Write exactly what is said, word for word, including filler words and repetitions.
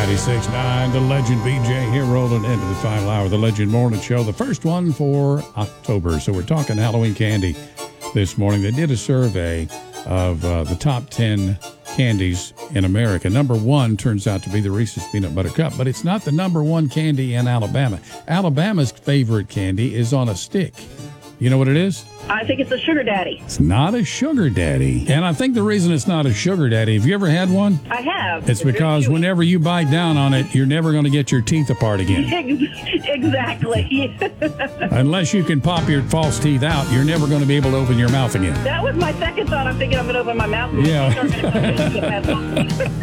ninety-six point nine, The Legend B J here rolling into the final hour of the Legend Morning Show, the first one for October. So we're talking Halloween candy this morning. They did a survey of uh, the top ten candies in America. Number one turns out to be the Reese's Peanut Butter Cup, but it's not the number one candy in Alabama. Alabama's favorite candy is on a stick. You know what it is? I think it's a sugar daddy. It's not a sugar daddy. And I think the reason it's not a sugar daddy, have you ever had one? I have. It's because whenever you bite down on it, you're never going to get your teeth apart again. Exactly. Unless you can pop your false teeth out, you're never going to be able to open your mouth again. That was my second thought. I'm thinking I'm going to open my mouth. Yeah.